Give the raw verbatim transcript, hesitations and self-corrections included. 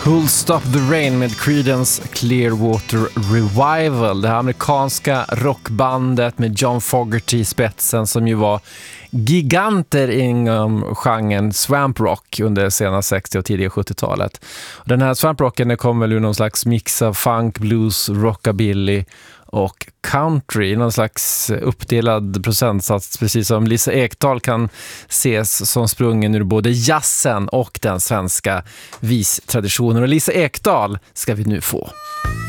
Who'll Stop the Rain med Creedence Clearwater Revival. Det här amerikanska rockbandet med John Fogerty i spetsen som ju var giganter inom genren swamp rock under sena sextio- och tidiga sjuttiotalet. Den här swamp rocken det kom väl ur någon slags mix av funk, blues, rockabilly och country, någon slags uppdelad procentsats, precis som Lisa Ekdahl kan ses som sprungen ur både jazzen och den svenska vistraditionen. Och Lisa Ekdahl ska vi nu få.